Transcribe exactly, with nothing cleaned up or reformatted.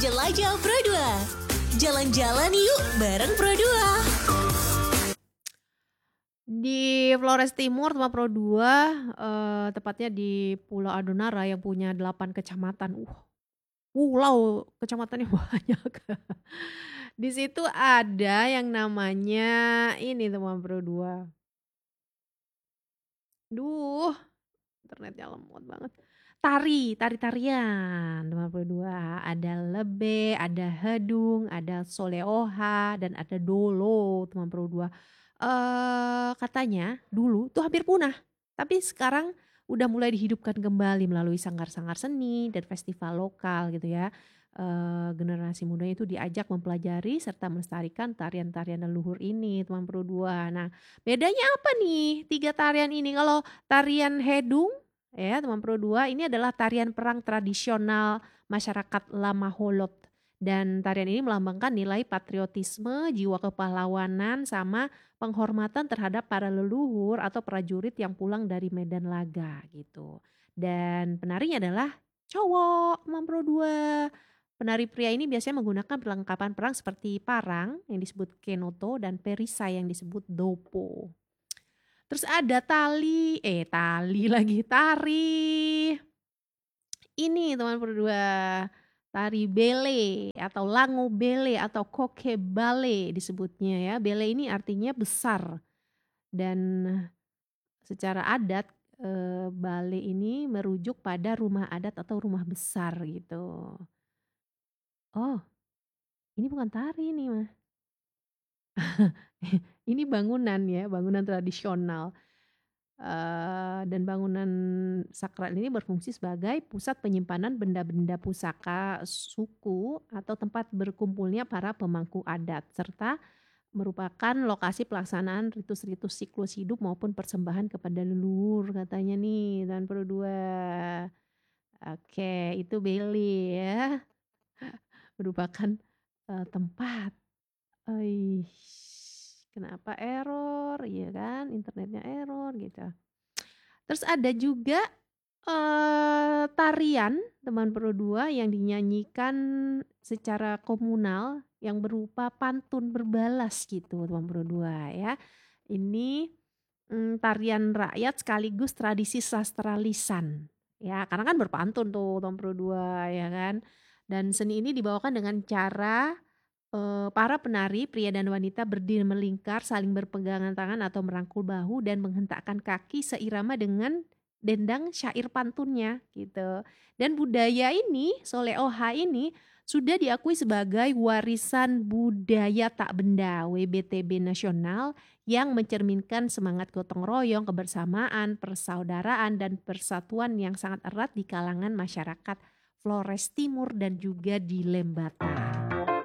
Jelajah Pro dua. Jalan-jalan yuk bareng Pro dua. Di Flores Timur teman Pro dua, eee, tepatnya di Pulau Adonara yang punya delapan kecamatan. Uh, pulau kecamatannya banyak. Di situ ada yang namanya ini teman Pro dua. Duh, internetnya lemot banget. Tari, tari-tarian teman Pro dua. Ada lebe, ada hedung, ada soleoha, dan ada dolo teman Pro dua. Eee, katanya dulu tuh hampir punah, tapi sekarang udah mulai dihidupkan kembali melalui sanggar-sanggar seni dan festival lokal gitu ya. Eee, generasi muda itu diajak mempelajari serta melestarikan tarian-tarian leluhur ini teman Pro dua. Nah, bedanya apa nih tiga tarian ini? Kalau tarian hedung ya teman Pro dua ini adalah tarian perang tradisional masyarakat Lamaholot. Dan tarian ini melambangkan nilai patriotisme, jiwa kepahlawanan, sama penghormatan terhadap para leluhur atau prajurit yang pulang dari medan laga gitu. Dan penarinya adalah cowok teman Pro dua. Penari pria ini biasanya menggunakan perlengkapan perang seperti parang yang disebut kenoto dan perisai yang disebut dopo. Terus ada tali, eh tali lagi, tari. Ini teman Pro dua, tari bele atau lango bele atau koke bale disebutnya ya. Bele ini artinya besar. Dan secara adat eh, bale ini merujuk pada rumah adat atau rumah besar gitu. Oh, ini bukan tari nih mah. Ini bangunan ya, bangunan tradisional. Uh, dan bangunan sakral ini berfungsi sebagai pusat penyimpanan benda-benda pusaka suku atau tempat berkumpulnya para pemangku adat serta merupakan lokasi pelaksanaan ritus-ritus siklus hidup maupun persembahan kepada leluhur katanya nih dan Pro dua. Oke, itu beli ya. Merupakan uh, tempat. Aish, kenapa error? Iya kan, internetnya error gitu. Terus ada juga uh, tarian teman Pro dua yang dinyanyikan secara komunal yang berupa pantun berbalas gitu teman Pro dua ya. Ini mm, tarian rakyat sekaligus tradisi sastra lisan. Ya, karena kan berpantun tuh teman Pro dua ya kan. Dan seni ini dibawakan dengan cara uh, para penari pria dan wanita berdiri melingkar, saling berpegangan tangan atau merangkul bahu dan menghentakkan kaki seirama dengan dendang syair pantunnya gitu. Dan budaya ini, soleoha ini sudah diakui sebagai warisan budaya tak benda W B T B nasional yang mencerminkan semangat gotong royong, kebersamaan, persaudaraan dan persatuan yang sangat erat di kalangan masyarakat Flores Timur dan juga di Lembata.